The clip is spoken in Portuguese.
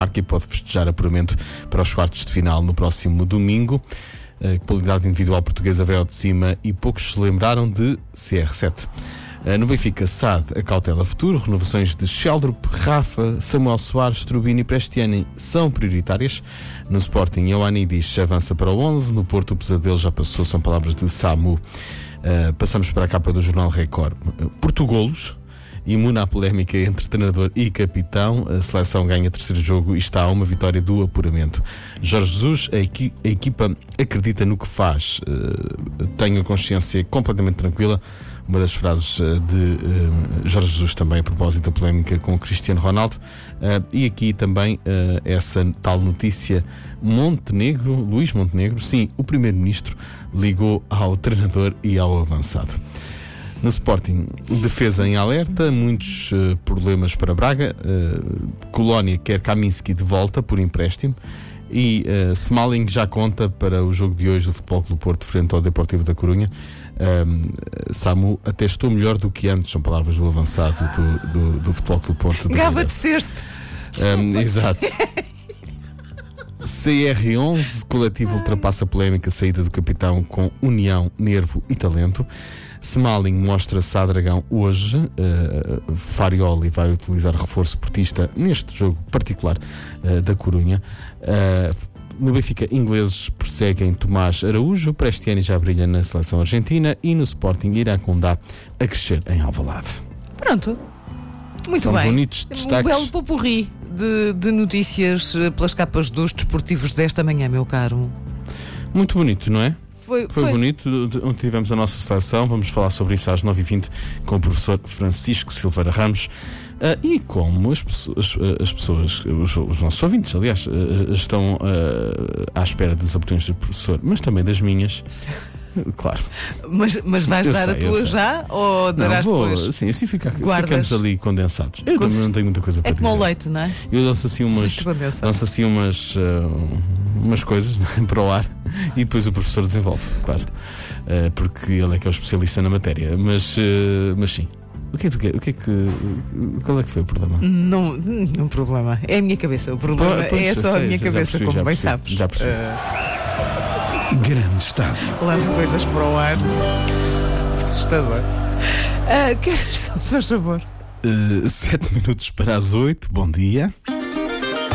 que pode festejar apuramento para os quartos de final no próximo domingo. A qualidade individual portuguesa veio ao de cima e poucos se lembraram de CR7. No Benfica, SAD acautela futuro. Renovações de Sheldrup, Rafa, Samuel Soares, Trubini e Prestiani são prioritárias. No Sporting, Ioannidis avança para o 11. No Porto, o pesadelo já passou, são palavras de Samu. Passamos para a capa do jornal Record. Portugolos. Imune à polémica entre treinador e capitão, a seleção ganha terceiro jogo e está a uma vitória do apuramento. Jorge Jesus, a equipa acredita no que faz, tenho a consciência completamente tranquila. Uma das frases de Jorge Jesus também a propósito da polémica com o Cristiano Ronaldo. E aqui também essa tal notícia: Luís Montenegro, sim, o primeiro-ministro ligou ao treinador e ao avançado. No Sporting, defesa em alerta, muitos problemas para Braga. Colónia quer Kaminski de volta por empréstimo. E Smalling já conta para o jogo de hoje do Futebol Clube do Porto frente ao Deportivo da Corunha. Samu até estou melhor do que antes, são palavras do avançado do Futebol Clube do Porto. Gava de cesto. Exato. CR11, coletivo ultrapassa a polémica saída do capitão com união, nervo e talento. Smalling mostra-se a Dragão hoje. Farioli vai utilizar reforço portista neste jogo particular da Corunha. No Benfica, ingleses perseguem Tomás Araújo. Prestiani já brilha na seleção argentina. E no Sporting, Irã Condá a crescer em Alvalade. Pronto, muito São bem. bonitos destaques. Um belo popurri de notícias pelas capas dos desportivos desta manhã, meu caro. Muito bonito, não é? Foi bonito, onde tivemos a nossa seleção. Vamos falar sobre isso às 9h20 com o professor Francisco Silveira Ramos. E como as pessoas, os nossos ouvintes, aliás, estão à espera das opiniões do professor, mas também das minhas. Claro. Mas vais dar a tua já ou darás depois? Sim, assim ficamos ali condensados. Eu também não tenho muita coisa para dizer. É como o leite, não é? Eu lanço assim umas coisas para o ar e depois o professor desenvolve, claro. Porque ele é que é o especialista na matéria. Mas sim. O que é que tu quer? Qual é que foi o problema? Não, nenhum problema. É a minha cabeça. O problema é só a minha cabeça, como bem sabes. Já percebi. Grande estádio. Lanço coisas para o ar. Assustador. Se faz favor. 7 minutos para as 8. Bom dia.